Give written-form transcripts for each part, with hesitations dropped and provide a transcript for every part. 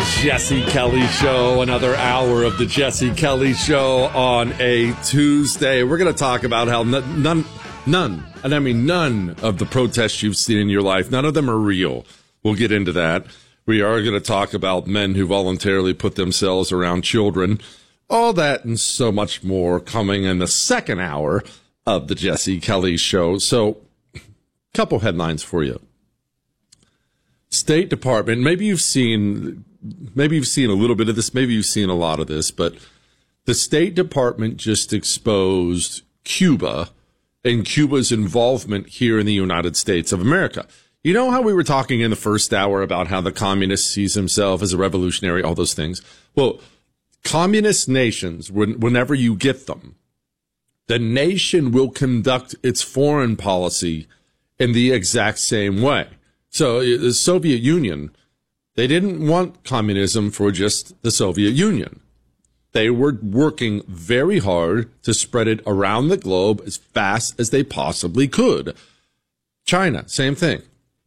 Jesse Kelly Show, another hour of the Jesse Kelly Show on a Tuesday. We're going to talk about how none of the protests you've seen in your life, none of them are real. We'll get into that. We are going to talk about men who voluntarily put themselves around children. All that and so much more coming in the second hour of the Jesse Kelly Show. So, a couple headlines for you. State Department, maybe you've seen a little bit of this, maybe you've seen a lot of this, but the State Department just exposed Cuba and Cuba's involvement here in the United States of America. You know how we were talking in the first hour about how the communist sees himself as a revolutionary, all those things? Well, communist nations, whenever you get them, the nation will conduct its foreign policy in the exact same way. So the Soviet Union, they didn't want communism for just the Soviet Union. They were working very hard to spread it around the globe as fast as they possibly could. China, same thing.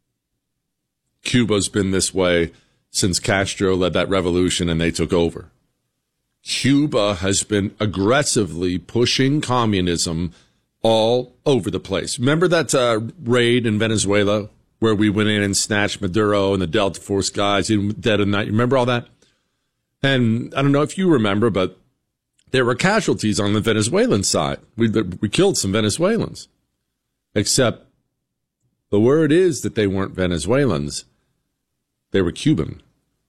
Cuba's been this way since Castro led that revolution and they took over. Cuba has been aggressively pushing communism all over the place. Remember that raid in Venezuela where we went in and snatched Maduro and the Delta Force guys dead of night? You remember all that? And I don't know if you remember, but there were casualties on the Venezuelan side. We killed some Venezuelans. Except the word is that they weren't Venezuelans. They were Cuban.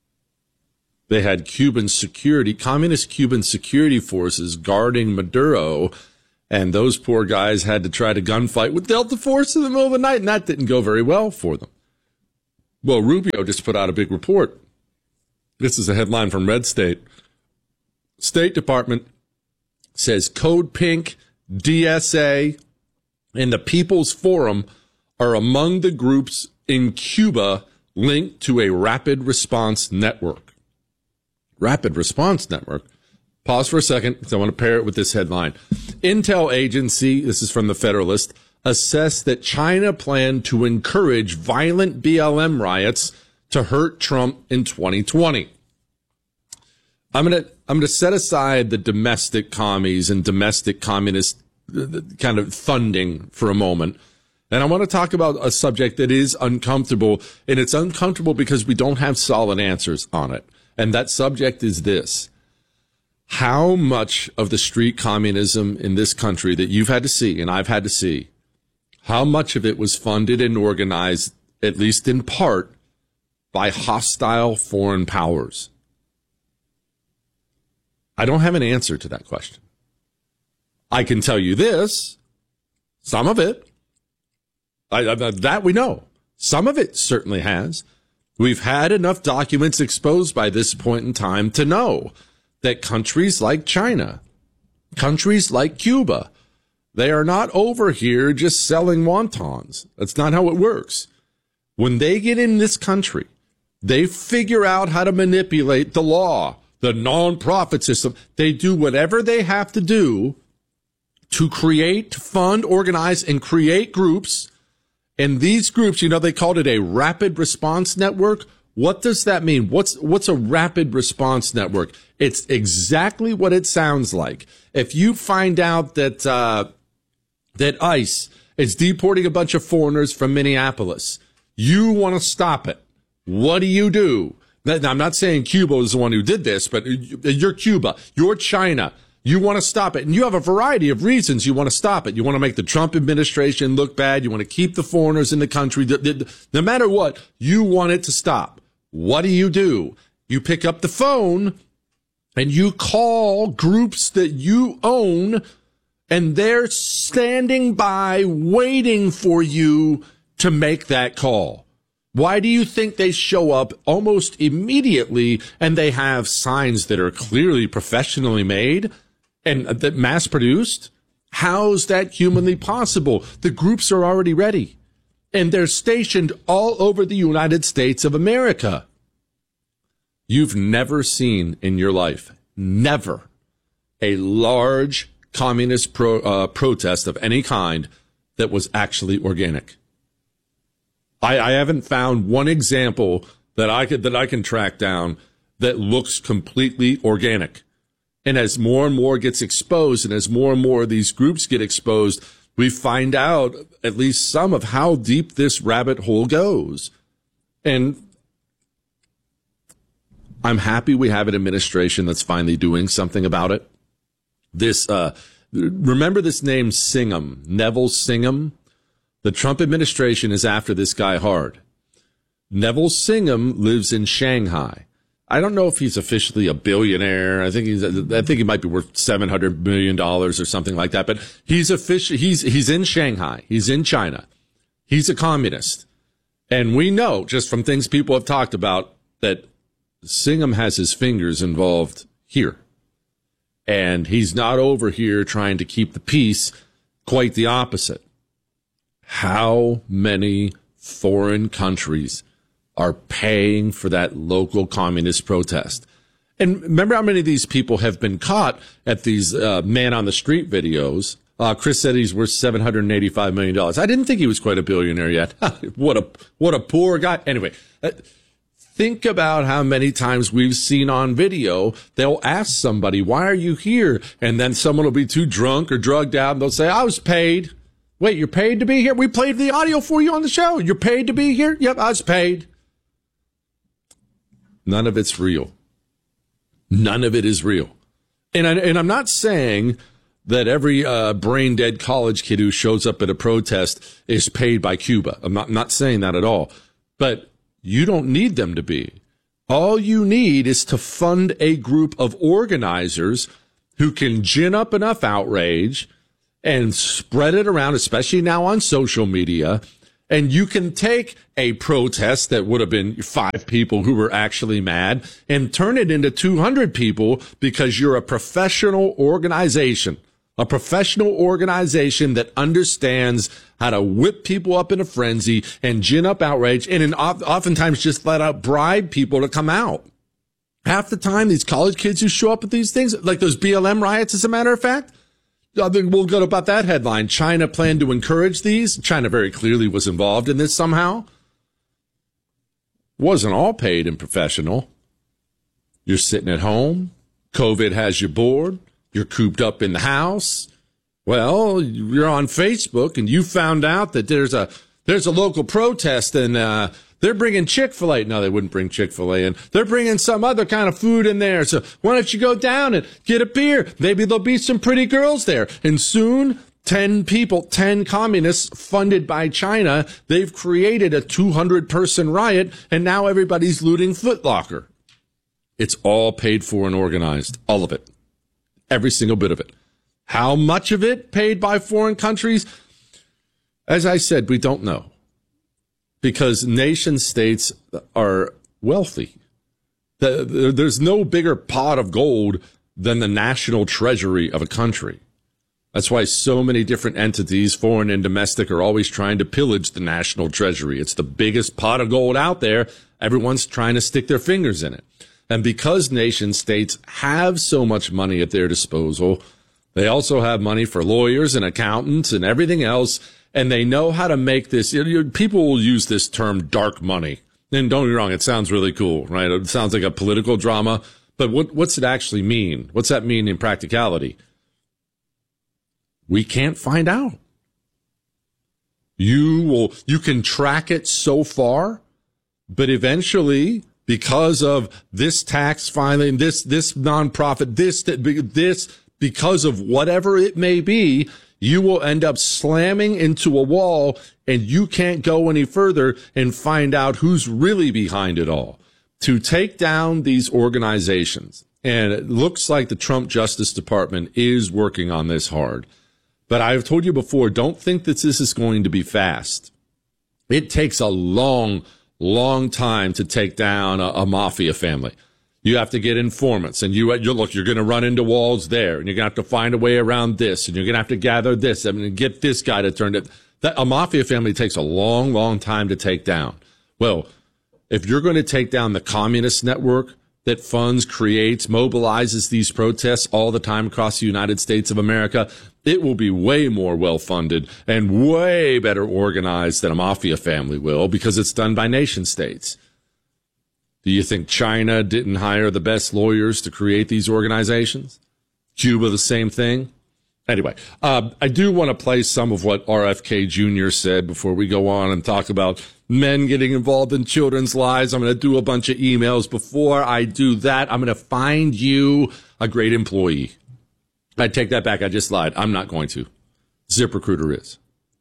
They had Cuban security, communist Cuban security forces guarding Maduro, and those poor guys had to try to gunfight with Delta Force in the middle of the night, and that didn't go very well for them. Well, Rubio just put out a big report. This is a headline from Red State. State Department says Code Pink, DSA, and the People's Forum are among the groups in Cuba linked to a rapid response network. Rapid response network. Pause for a second because I want to pair it with this headline. Intel agency, this is from the Federalist, assessed that China planned to encourage violent BLM riots to hurt Trump in 2020. I'm going to set aside the domestic commies and domestic communist kind of funding for a moment. And I want to talk about a subject that is uncomfortable, and it's uncomfortable because we don't have solid answers on it. And that subject is this. How much of the street communism in this country that you've had to see, and I've had to see, how much of it was funded and organized, at least in part, by hostile foreign powers? I don't have an answer to that question. I can tell you this, some of it, that we know. Some of it certainly has. We've had enough documents exposed by this point in time to know that countries like China, countries like Cuba, they are not over here just selling wontons. That's not how it works. When they get in this country, they figure out how to manipulate the law, the nonprofit system. They do whatever they have to do to create, fund, organize, and create groups. And these groups, they called it a rapid response network. What does that mean? What's a rapid response network? It's exactly what it sounds like. If you find out that that ICE is deporting a bunch of foreigners from Minneapolis, you want to stop it. What do? Now, I'm not saying Cuba is the one who did this, but you're Cuba, you're China. You want to stop it. And you have a variety of reasons you want to stop it. You want to make the Trump administration look bad. You want to keep the foreigners in the country. No matter what, you want it to stop. What do? You pick up the phone and you call groups that you own, and they're standing by waiting for you to make that call. Why do you think they show up almost immediately and they have signs that are clearly professionally made and that mass produced? How's that humanly possible? The groups are already ready and they're stationed all over the United States of America. You've never seen in your life, never, a large communist protest of any kind that was actually organic. I haven't found one example that I can track down that looks completely organic. And as more and more gets exposed, and as more and more of these groups get exposed, we find out at least some of how deep this rabbit hole goes. And I'm happy we have an administration that's finally doing something about it. Remember this name, Singham, Neville Singham? The Trump administration is after this guy hard. Neville Singham lives in Shanghai. I don't know if he's officially a billionaire. I think he might be worth $700 million or something like that. But he's in Shanghai. He's in China. He's a communist. And we know just from things people have talked about that Singham has his fingers involved here. And he's not over here trying to keep the peace. Quite the opposite. How many foreign countries are paying for that local communist protest? And remember how many of these people have been caught at these man on the street videos? Chris said he's worth $785 million. I didn't think he was quite a billionaire yet. What a poor guy. Anyway, think about how many times we've seen on video, they'll ask somebody, why are you here? And then someone will be too drunk or drugged out and they'll say, I was paid. Wait, you're paid to be here? We played the audio for you on the show. You're paid to be here? Yep, I was paid. None of it's real. None of it is real. And I'm not saying that every brain-dead college kid who shows up at a protest is paid by Cuba. I'm not saying that at all. But you don't need them to be. All you need is to fund a group of organizers who can gin up enough outrage and spread it around, especially now on social media. And you can take a protest that would have been 5 people who were actually mad and turn it into 200 people because you're a professional organization that understands how to whip people up in a frenzy and gin up outrage and oftentimes just let out bribe people to come out. Half the time, these college kids who show up at these things, like those BLM riots, as a matter of fact, we'll go about that headline. China planned to encourage these. China very clearly was involved in this somehow. Wasn't all paid and professional. You're sitting at home. COVID has you bored. You're cooped up in the house. Well, you're on Facebook and you found out that there's a local protest and they're bringing Chick-fil-A. No, they wouldn't bring Chick-fil-A in. They're bringing some other kind of food in there. So why don't you go down and get a beer? Maybe there'll be some pretty girls there. And soon, 10 communists funded by China, they've created a 200-person riot, and now everybody's looting Foot Locker. It's all paid for and organized. All of it. Every single bit of it. How much of it paid by foreign countries? As I said, we don't know. Because nation states are wealthy. There's no bigger pot of gold than the national treasury of a country. That's why so many different entities, foreign and domestic, are always trying to pillage the national treasury. It's the biggest pot of gold out there. Everyone's trying to stick their fingers in it. And because nation states have so much money at their disposal, they also have money for lawyers and accountants and everything else. And they know how to make this. People will use this term dark money. And don't get me wrong, it sounds really cool, right? It sounds like a political drama. But what's it actually mean? What's that mean in practicality? We can't find out. You can track it so far, but eventually, because of this tax filing, this nonprofit, this, because of whatever it may be, you will end up slamming into a wall and you can't go any further and find out who's really behind it all. To take down these organizations, and it looks like the Trump Justice Department is working on this hard. But I've told you before, don't think that this is going to be fast. It takes a long, long time to take down a mafia family. You have to get informants, and you're going to run into walls there, and you're going to have to find a way around this, and you're going to have to gather this, and get this guy to turn it. A mafia family takes a long, long time to take down. Well, if you're going to take down the communist network that funds, creates, mobilizes these protests all the time across the United States of America, it will be way more well-funded and way better organized than a mafia family will, because it's done by nation states. Do you think China didn't hire the best lawyers to create these organizations? Cuba, the same thing? Anyway, I do want to play some of what RFK Jr. said before we go on and talk about men getting involved in children's lives. I'm going to do a bunch of emails. Before I do that, I'm going to find you a great employee. I take that back. I just lied. I'm not going to. ZipRecruiter is.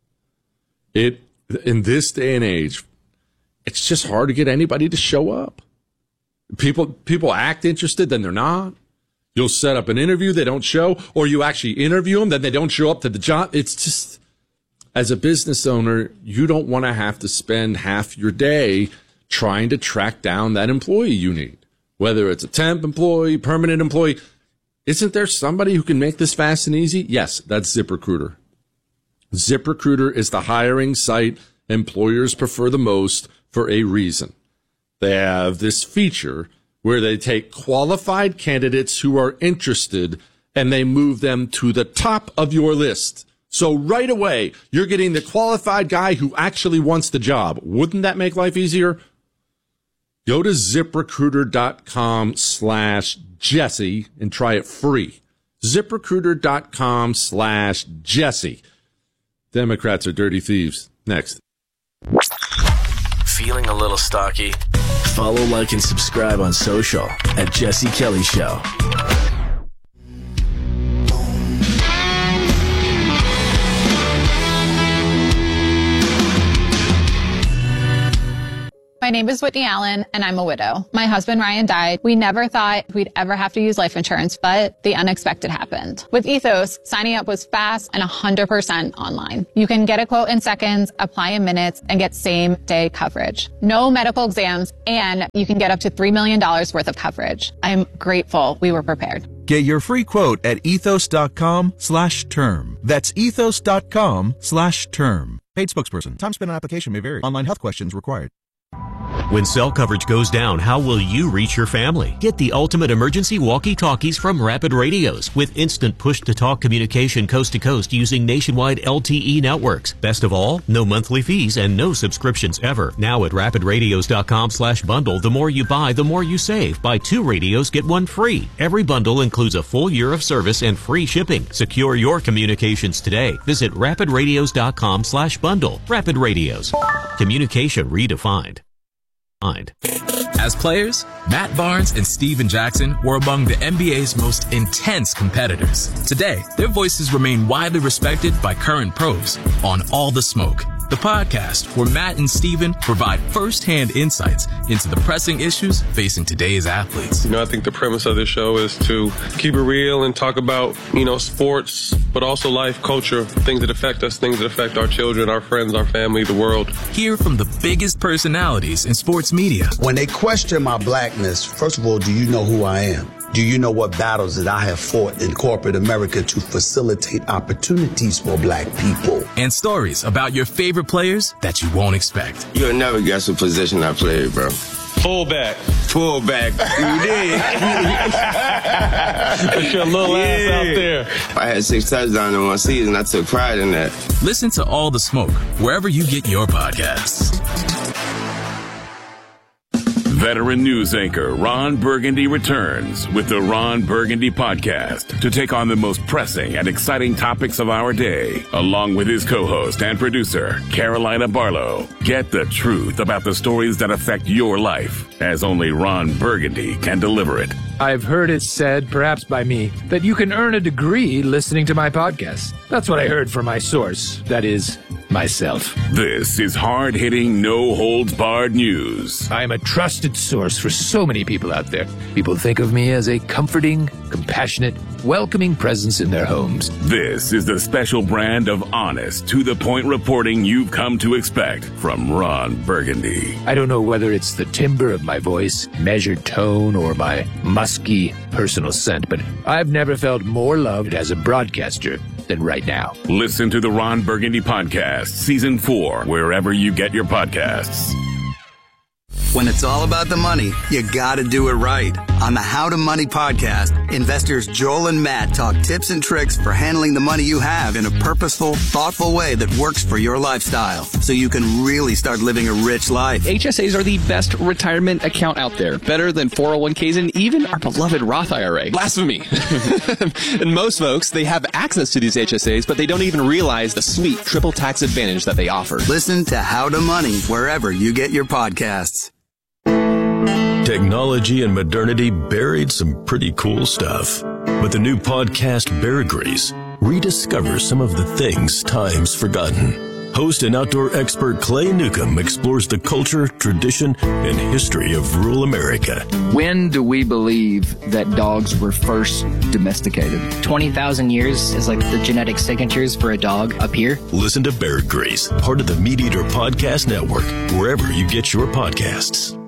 In this day and age, it's just hard to get anybody to show up. People act interested, then they're not. You'll set up an interview, they don't show, or you actually interview them, then they don't show up to the job. It's just, as a business owner, you don't want to have to spend half your day trying to track down that employee you need. Whether it's a temp employee, permanent employee. Isn't there somebody who can make this fast and easy? Yes, that's ZipRecruiter. ZipRecruiter is the hiring site employers prefer the most for a reason. They have this feature where they take qualified candidates who are interested and they move them to the top of your list. So right away, you're getting the qualified guy who actually wants the job. Wouldn't that make life easier? Go to ZipRecruiter.com/Jesse and try it free. ZipRecruiter.com/Jesse. Democrats are dirty thieves. Next. Feeling a little stocky? Follow, like, and subscribe on social at Jesse Kelly Show. My name is Whitney Allen, and I'm a widow. My husband, Ryan, died. We never thought we'd ever have to use life insurance, but the unexpected happened. With Ethos, signing up was fast and 100% online. You can get a quote in seconds, apply in minutes, and get same-day coverage. No medical exams, and you can get up to $3 million worth of coverage. I'm grateful we were prepared. Get your free quote at ethos.com/term. That's ethos.com/term. Paid spokesperson. Time spent on application may vary. Online health questions required. When cell coverage goes down, how will you reach your family? Get the ultimate emergency walkie-talkies from Rapid Radios with instant push-to-talk communication coast to coast using nationwide LTE networks. Best of all, no monthly fees and no subscriptions ever. Now at rapidradios.com/bundle, the more you buy, the more you save. Buy 2 radios, get 1 free. Every bundle includes a full year of service and free shipping. Secure your communications today. Visit rapidradios.com/bundle. Rapid Radios. Communication redefined. As players, Matt Barnes and Steven Jackson were among the NBA's most intense competitors. Today, their voices remain widely respected by current pros on All the Smoke, the podcast where Matt and Steven provide first-hand insights into the pressing issues facing today's athletes. I think the premise of this show is to keep it real and talk about, sports, but also life, culture, things that affect us, things that affect our children, our friends, our family, the world. Hear from the biggest personalities in sports media. When they question my blackness, first of all, do you know who I am? Do you know what battles that I have fought in corporate America to facilitate opportunities for black people? And stories about your favorite players that you won't expect. You'll never guess what position I played, bro. Fullback. You did. Put your little ass out there. I had 6 touchdowns in one season. I took pride in that. Listen to All the Smoke wherever you get your podcasts. Veteran news anchor Ron Burgundy returns with the Ron Burgundy Podcast to take on the most pressing and exciting topics of our day, along with his co-host and producer, Carolina Barlow. Get the truth about the stories that affect your life, as only Ron Burgundy can deliver it. I've heard it said, perhaps by me, that you can earn a degree listening to my podcast. That's what I heard from my source. That is, myself. This is hard-hitting, no-holds-barred news. I am a trusted source for so many people out there. People think of me as a comforting, compassionate, welcoming presence in their homes. This is the special brand of honest, to-the-point reporting you've come to expect from Ron Burgundy. I don't know whether it's the timbre of my voice, measured tone, or my musky personal scent, but I've never felt more loved as a broadcaster than right now. Listen to the Ron Burgundy Podcast, Season 4, wherever you get your podcasts. When it's all about the money, you gotta do it right. On the How to Money podcast, investors Joel and Matt talk tips and tricks for handling the money you have in a purposeful, thoughtful way that works for your lifestyle, so you can really start living a rich life. HSAs are the best retirement account out there, better than 401ks and even our beloved Roth IRA. Blasphemy. And most folks, they have access to these HSAs, but they don't even realize the sweet triple tax advantage that they offer. Listen to How to Money wherever you get your podcasts. Technology and modernity buried some pretty cool stuff. But the new podcast, Bear Grease, rediscovers some of the things time's forgotten. Host and outdoor expert Clay Newcomb explores the culture, tradition, and history of rural America. When do we believe that dogs were first domesticated? 20,000 years is like the genetic signatures for a dog up here. Listen to Bear Grease, part of the Meat Eater Podcast Network, wherever you get your podcasts.